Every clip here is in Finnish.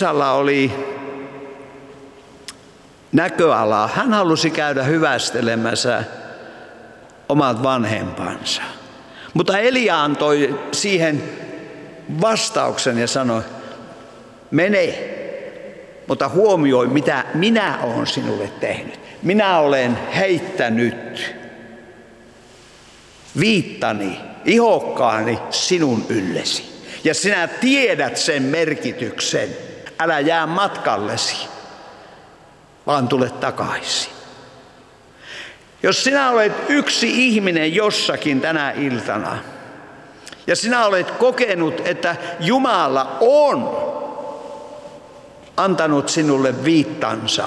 Elisalla oli näköalaa. Hän halusi käydä hyvästelemässä omat vanhempansa. Mutta Elia antoi siihen vastauksen ja sanoi, mene, mutta huomioi, mitä minä olen sinulle tehnyt. Minä olen heittänyt viittani, ihokkaani sinun yllesi. Ja sinä tiedät sen merkityksen. Älä jää matkallesi, vaan tule takaisin. Jos sinä olet yksi ihminen jossakin tänä iltana, ja sinä olet kokenut, että Jumala on antanut sinulle viittansa,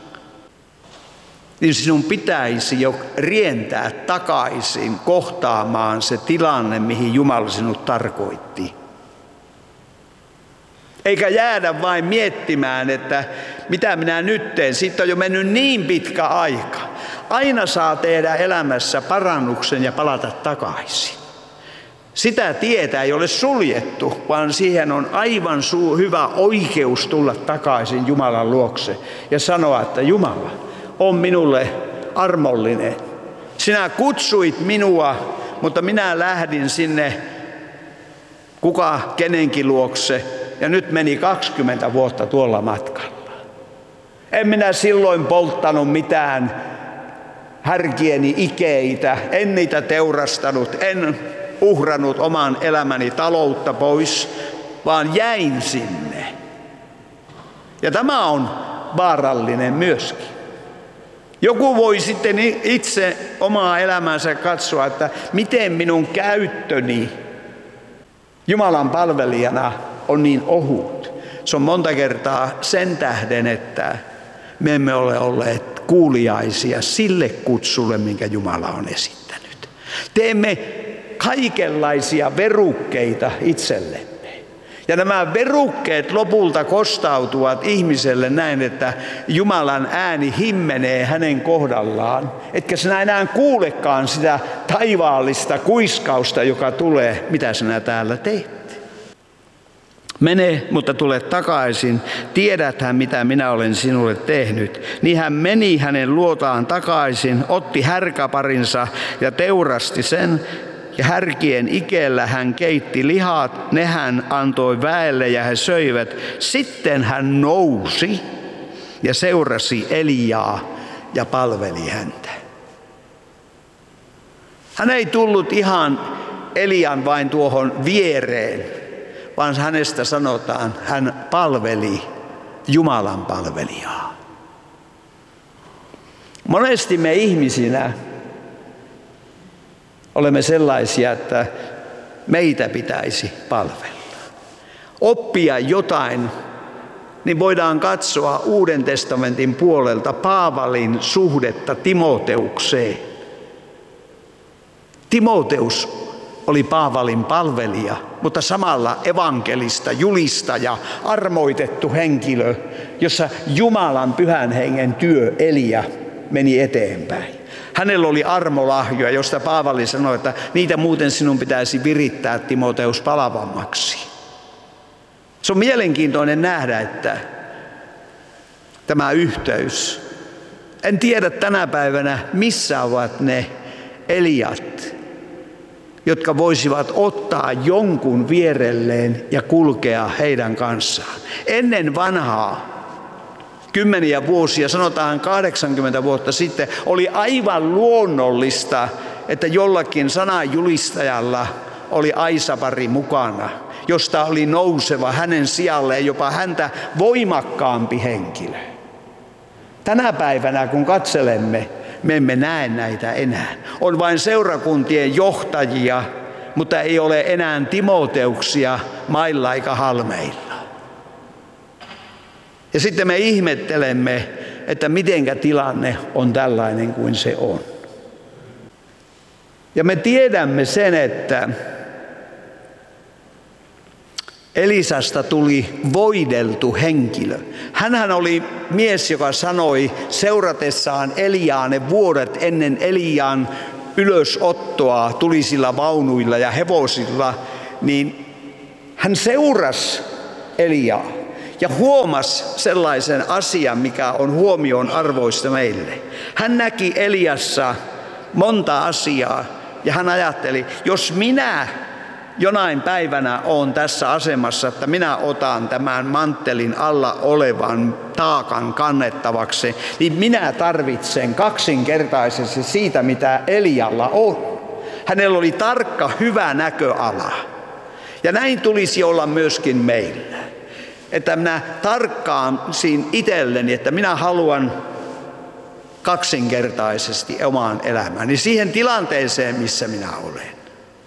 niin sinun pitäisi jo rientää takaisin kohtaamaan se tilanne, mihin Jumala sinut tarkoitti. Eikä jäädä vain miettimään, että mitä minä nyt teen. Siitä on jo mennyt niin pitkä aika. Aina saa tehdä elämässä parannuksen ja palata takaisin. Sitä tietä ei ole suljettu, vaan siihen on aivan hyvä oikeus tulla takaisin Jumalan luokse ja sanoa, että Jumala on minulle armollinen. Sinä kutsuit minua, mutta minä lähdin sinne kuka kenenkin luokse ja nyt meni 20 vuotta tuolla matkalla. En minä silloin polttanut mitään härkieni ikeitä, en niitä teurastanut, en uhrannut oman elämäni taloutta pois, vaan jäin sinne. Ja tämä on vaarallinen myöskin. Joku voi sitten itse omaa elämänsä katsoa, että miten minun käyttöni Jumalan palvelijana on niin ohut. Se on monta kertaa sen tähden, että me emme ole olleet kuuliaisia sille kutsulle, minkä Jumala on esittänyt. Teemme kaikenlaisia verukkeita itsellemme. Ja nämä verukkeet lopulta kostautuvat ihmiselle näin, että Jumalan ääni himmenee hänen kohdallaan. Etkä sinä enää kuulekaan sitä taivaallista kuiskausta, joka tulee, mitä sinä täällä teet. Mene, mutta tule takaisin. Tiedäthän, mitä minä olen sinulle tehnyt. Niin hän meni hänen luotaan takaisin, otti härkäparinsa ja teurasti sen. Ja härkien ikellä hän keitti lihat, ne hän antoi väelle ja he söivät. Sitten hän nousi ja seurasi Eliaa ja palveli häntä. Hän ei tullut ihan Elian vain tuohon viereen, vaan hänestä sanotaan, hän palveli Jumalan palvelijaa. Monesti me ihmisinä olemme sellaisia, että meitä pitäisi palvella. Oppia jotain, niin voidaan katsoa Uuden testamentin puolelta Paavalin suhdetta Timoteukseen. Timoteus oli Paavalin palvelija, mutta samalla evankelista, julistaja, armoitettu henkilö, jossa Jumalan pyhän hengen työ Elia meni eteenpäin. Hänellä oli armolahjoja, josta Paavali sanoi, että niitä muuten sinun pitäisi virittää, Timoteus, palavammaksi. Se on mielenkiintoinen nähdä, että tämä yhteys. En tiedä tänä päivänä, missä ovat ne Eliat, jotka voisivat ottaa jonkun vierelleen ja kulkea heidän kanssaan. Ennen vanhaa, kymmeniä vuosia, sanotaan 80 vuotta sitten, oli aivan luonnollista, että jollakin sananjulistajalla oli aisapari mukana, josta oli nouseva hänen sijalleen jopa häntä voimakkaampi henkilö. Tänä päivänä, kun katselemme, me emme näe näitä enää. On vain seurakuntien johtajia, mutta ei ole enää Timoteuksia mailla eikä halmeilla. Ja sitten me ihmettelemme, että mitenkä tilanne on tällainen kuin se on. Ja me tiedämme sen, että Elisasta tuli voideltu henkilö. Hänhän oli mies, joka sanoi seuratessaan Eliaa ne vuodet ennen Eliaan ylösottoa tulisilla vaunuilla ja hevosilla, niin hän seurasi Eliaa. ja huomasi sellaisen asian, mikä on huomion arvoista meille. Hän näki Eliassa monta asiaa ja hän ajatteli, jos minä jonain päivänä olen tässä asemassa, että minä otan tämän manttelin alla olevan taakan kannettavaksi, niin minä tarvitsen kaksinkertaisesti siitä, mitä Elialla on. Hänellä oli tarkka, hyvä näköala. Ja näin tulisi olla myöskin meillä. Että minä tarkkaasin itselleni, että minä haluan kaksinkertaisesti omaan elämääni, siihen tilanteeseen, missä minä olen.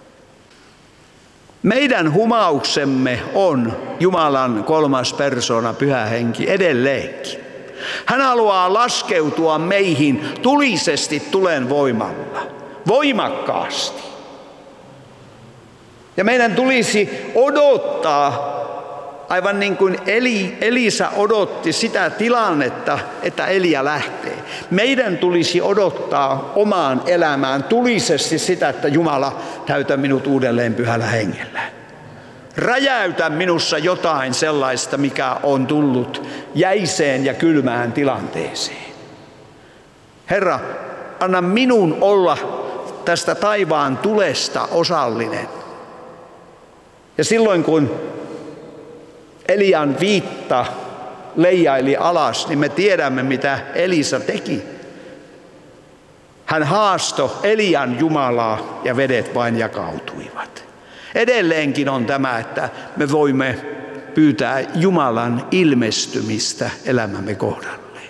Meidän humauksemme on Jumalan kolmas persoona, Pyhä Henki, edelleenkin. Hän haluaa laskeutua meihin tulisesti tulen voimalla, voimakkaasti. Ja meidän tulisi odottaa, aivan niin kuin Elisa odotti sitä tilannetta, että Elia lähtee. Meidän tulisi odottaa omaan elämään tulisesti sitä, että Jumala täytä minut uudelleen Pyhällä Hengellä. Räjäytä minussa jotain sellaista, mikä on tullut jäiseen ja kylmään tilanteeseen. Herra, anna minun olla tästä taivaan tulesta osallinen. Ja silloin kun Elian viitta leijaili alas, niin me tiedämme, mitä Elisa teki. Hän haastoi Elian Jumalaa ja vedet vain jakautuivat. Edelleenkin on tämä, että me voimme pyytää Jumalan ilmestymistä elämämme kohdalle.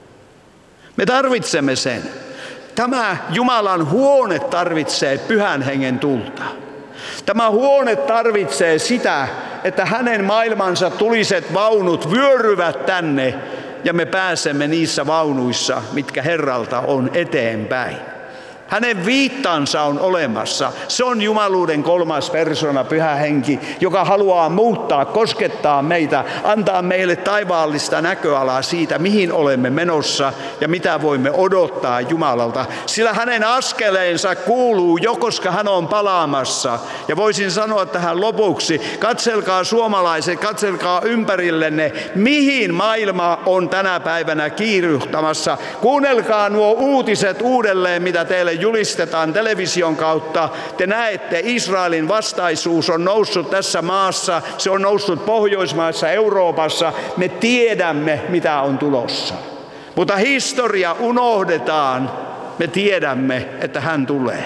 Me tarvitsemme sen. Tämä Jumalan huone tarvitsee Pyhän Hengen tulta. Tämä huone tarvitsee sitä, että hänen maailmansa tuliset vaunut vyöryvät tänne ja me pääsemme niissä vaunuissa, mitkä Herralta on eteenpäin. Hänen viittansa on olemassa. Se on jumaluuden kolmas persoona, Pyhä Henki, joka haluaa muuttaa, koskettaa meitä, antaa meille taivaallista näköalaa siitä, mihin olemme menossa ja mitä voimme odottaa Jumalalta. Sillä hänen askeleensa kuuluu jo, koska hän on palaamassa. Ja voisin sanoa tähän lopuksi, katselkaa suomalaiset, katselkaa ympärillenne, mihin maailma on tänä päivänä kiiruhtamassa. Kuunnelkaa nuo uutiset uudelleen, mitä teille julistetaan television kautta. Te näette, Israelin vastaisuus on noussut tässä maassa, se on noussut Pohjoismaissa, Euroopassa. Me tiedämme, mitä on tulossa. Mutta historia unohdetaan. Me tiedämme, että hän tulee.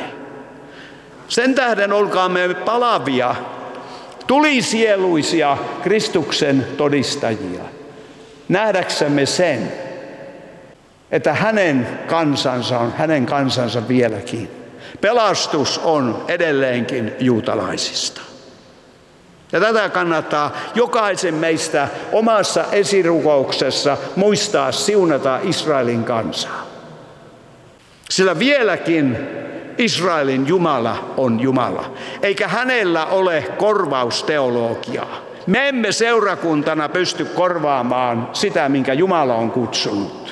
Sen tähden olkaamme palavia, tulisieluisia Kristuksen todistajia. Nähdäksemme sen, että hänen kansansa on hänen kansansa vieläkin. Pelastus on edelleenkin juutalaisista. Ja tätä kannattaa jokaisen meistä omassa esirukouksessa muistaa siunata Israelin kansaa. Sillä vieläkin Israelin Jumala on Jumala, eikä hänellä ole korvausteologiaa. Me emme seurakuntana pysty korvaamaan sitä, minkä Jumala on kutsunut.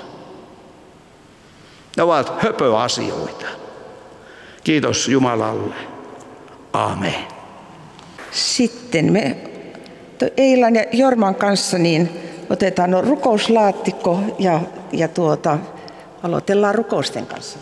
Ne ovat höpöasioita. Kiitos Jumalalle. Aamen. Sitten me Eilan ja Jorman kanssa niin otetaan rukouslaatikko ja aloitellaan rukousten kanssa.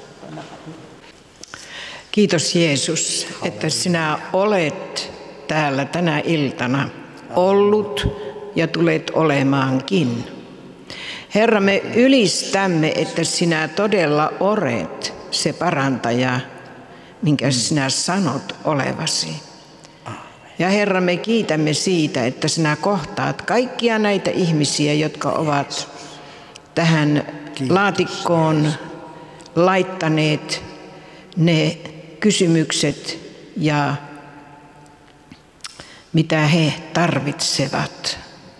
Kiitos Jeesus, että sinä olet täällä tänä iltana ollut ja tulet olemaankin. Herra, me ylistämme, että sinä todella olet se parantaja, minkä sinä sanot olevasi. Ja Herra, me kiitämme siitä, että sinä kohtaat kaikkia näitä ihmisiä, jotka ovat tähän laatikkoon laittaneet ne kysymykset ja mitä he tarvitsevat.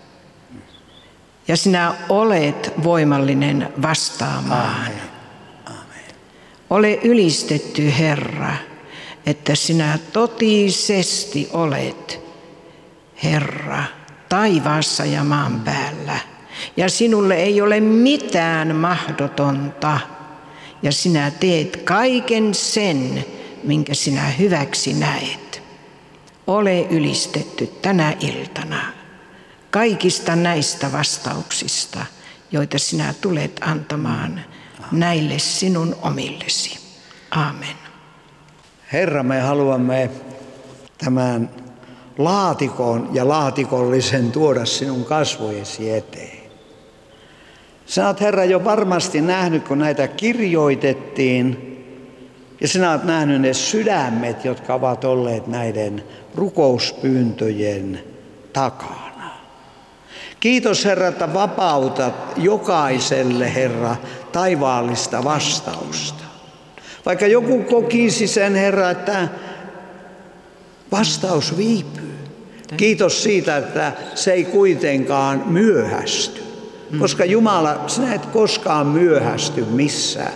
Ja sinä olet voimallinen vastaamaan. Amen. Ole ylistetty, Herra, että sinä totisesti olet Herra taivaassa ja maan päällä. Ja sinulle ei ole mitään mahdotonta. Ja sinä teet kaiken sen, minkä sinä hyväksi näet. Ole ylistetty tänä iltana. kaikista näistä vastauksista, joita sinä tulet antamaan näille sinun omillesi. Aamen. Herra, me haluamme tämän laatikon ja laatikollisen tuoda sinun kasvojesi eteen. Sinä olet, Herra, jo varmasti nähnyt, kun näitä kirjoitettiin, ja sinä olet nähnyt ne sydämet, jotka ovat olleet näiden rukouspyyntöjen takana. Kiitos, Herra, että vapautat jokaiselle, Herra, taivaallista vastausta. Vaikka joku kokisi sen, Herra, että vastaus viipyy. Kiitos siitä, että se ei kuitenkaan myöhästy. Koska Jumala, sinä et koskaan myöhästy missään.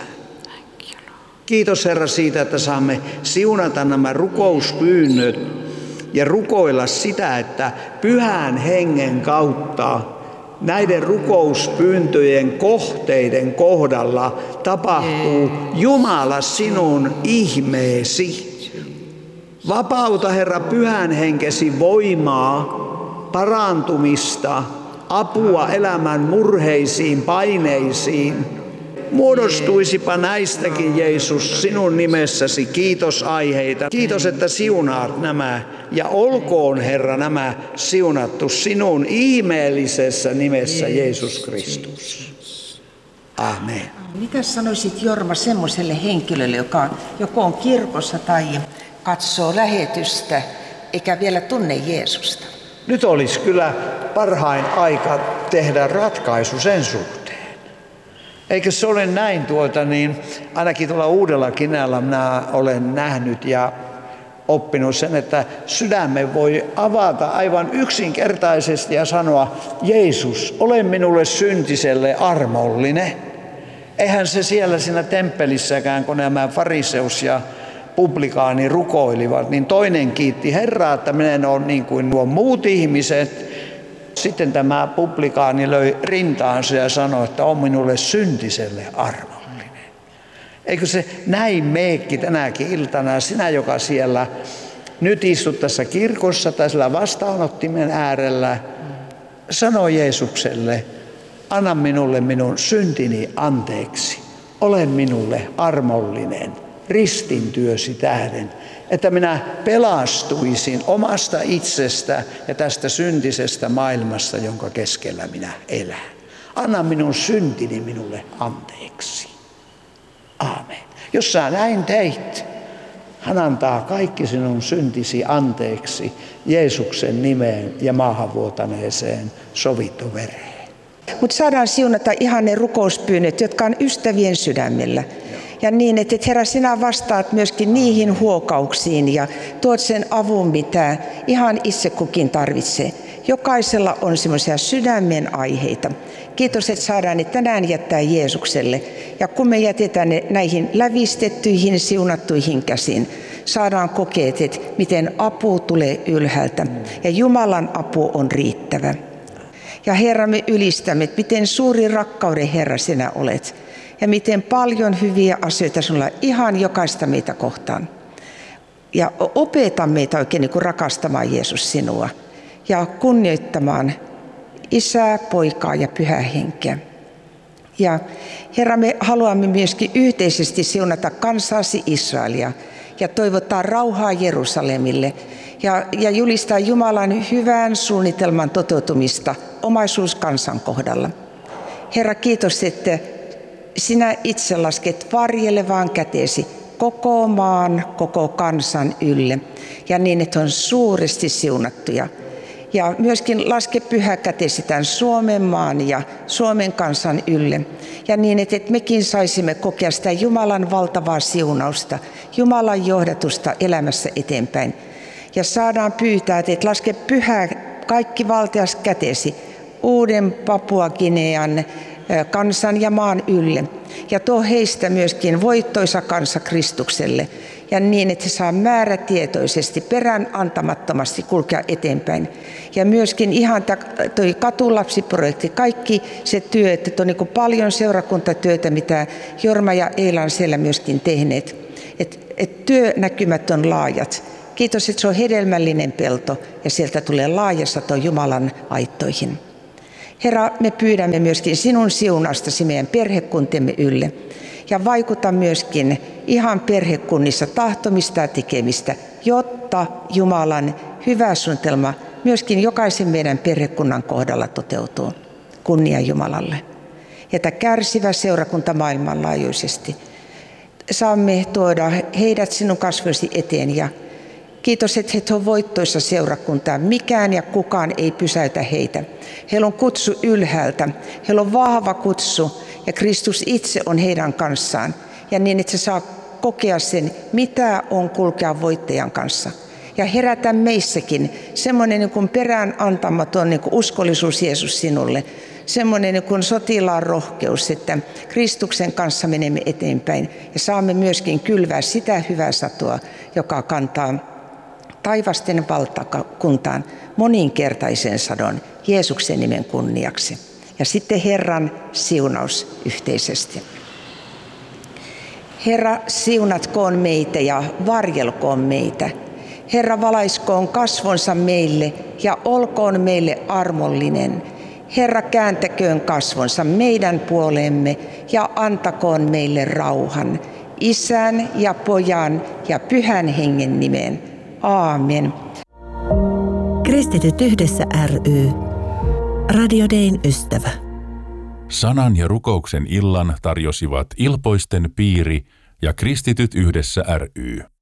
Kiitos, Herra, siitä, että saamme siunata nämä rukouspyynnöt ja rukoilla sitä, että Pyhän Hengen kautta näiden rukouspyyntöjen kohteiden kohdalla tapahtuu Jumala sinun ihmeesi. Vapauta, Herra, Pyhän Henkesi voimaa, parantumista, apua elämän murheisiin, paineisiin. Muodostuisipa näistäkin, Jeesus, sinun nimessäsi kiitosaiheita. Kiitos, että siunaat nämä, ja olkoon, Herra, nämä siunattu sinun ihmeellisessä nimessä, Jeesus Kristus. Amen. Mitä sanoisit, Jorma, semmoiselle henkilölle, joka joko on kirkossa tai katsoo lähetystä eikä vielä tunne Jeesusta? Nyt olisi kyllä parhain aika tehdä ratkaisu sen suhteen. Eikö se ole näin niin ainakin tuolla Uudella-Kinällä minä olen nähnyt ja oppinut sen, että sydämen voi avata aivan yksinkertaisesti ja sanoa, Jeesus, ole minulle syntiselle armollinen. Eihän se siellä siinä temppelissäkään, kun nämä fariseus ja publikaani rukoilivat, niin toinen kiitti Herraa, että minä en ole niin kuin nuo muut ihmiset. Sitten tämä publikaani löi rintaansa ja sanoi, että on minulle syntiselle armollinen. Eikö se näin meekki tänäkin iltana, sinä joka siellä nyt istut tässä kirkossa tai sillä vastaanottimen äärellä, sano Jeesukselle, anna minulle minun syntini anteeksi, ole minulle armollinen ristin työsi tähden, että minä pelastuisin omasta itsestä ja tästä syntisestä maailmasta, jonka keskellä minä elän. Anna minun syntini minulle anteeksi. Aamen. Jos sä näin teit, hän antaa kaikki sinun syntisi anteeksi Jeesuksen nimeen ja maahan vuotaneeseen sovittovereen. Mutta saadaan siunata ihan ne rukouspyynnöt, jotka on ystävien sydämellä. Ja niin, että Herra, sinä vastaat myöskin niihin huokauksiin ja tuot sen avun, mitä ihan itse kukin tarvitsee. Jokaisella on semmoisia sydämen aiheita. Kiitos, että saadaan ne tänään jättää Jeesukselle. Ja kun me jätetään ne näihin lävistettyihin, siunattuihin käsiin, saadaan kokeet, että miten apu tulee ylhäältä ja Jumalan apu on riittävä. Ja Herra, me ylistämme, että miten suuri rakkauden Herra sinä olet. Ja miten paljon hyviä asioita sinulla ihan jokaista meitä kohtaan. Ja opeta meitä oikein niin kuin rakastamaan Jeesus sinua. Ja kunnioittamaan Isää, Poikaa ja Pyhää Henkeä. Ja Herra, me haluamme myöskin yhteisesti siunata kansasi Israelia. Ja toivottaa rauhaa Jerusalemille. Ja julistaa Jumalan hyvän suunnitelman toteutumista omaisuuskansan kohdalla. Herra, kiitos, että sinä itse lasket varjelevaan käteesi koko maan, koko kansan ylle, ja niin, että on suuresti siunattuja. Ja myöskin laske pyhä käteesi tämän Suomen maan ja Suomen kansan ylle, ja niin, että mekin saisimme kokea sitä Jumalan valtavaa siunausta, Jumalan johdatusta elämässä eteenpäin. Ja saadaan pyytää, että laske pyhä kaikki valtias käteesi uuden Papua-Ginean kansan ja maan ylle. Ja tuo heistä myöskin voittoisa kansa Kristukselle. Ja niin, että se saa määrätietoisesti, perään antamattomasti kulkea eteenpäin. Ja myöskin ihan toi katulapsiprojekti, kaikki se työ, että on niin paljon seurakuntatyötä, mitä Jorma ja Eila on siellä myöskin tehneet. Et työnäkymät on laajat. Kiitos, että se on hedelmällinen pelto ja sieltä tulee laaja sato Jumalan aittoihin. Herra, me pyydämme myöskin sinun siunastasi meidän perhekuntemme ylle ja vaikuta myöskin ihan perhekunnissa tahtomista ja tekemistä, jotta Jumalan hyvä suunnitelma myöskin jokaisen meidän perhekunnan kohdalla toteutuu. Kunnia Jumalalle. Ja tämä kärsivä seurakunta maailmanlaajuisesti. Saamme tuoda heidät sinun kasvoisi eteen ja kiitos, että he on voittoissa seurakuntaa. Mikään ja kukaan ei pysäytä heitä. Heillä on kutsu ylhäältä. Heillä on vahva kutsu ja Kristus itse on heidän kanssaan. Ja niin, että se saa kokea sen, mitä on kulkea voittajan kanssa. Ja herätä meissäkin semmoinen niin kuin perään antamaton niin kuin uskollisuus Jeesus sinulle. Semmoinen niin kuin sotilaan rohkeus, että Kristuksen kanssa menemme eteenpäin. Ja saamme myöskin kylvää sitä hyvää satoa, joka kantaa taivasten valtakuntaan moninkertaisen sadon Jeesuksen nimen kunniaksi. Ja sitten Herran siunaus yhteisesti. Herra, siunatkoon meitä ja varjelkoon meitä. Herra, valaiskoon kasvonsa meille ja olkoon meille armollinen. Herra, kääntäköön kasvonsa meidän puoleemme ja antakoon meille rauhan. Isän ja Pojan ja Pyhän Hengen nimeen. Aamen. Kristityt yhdessä ry. Radio Dayn ystävä. Sanan ja rukouksen illan tarjosivat Ilpoisten piiri ja Kristityt yhdessä ry.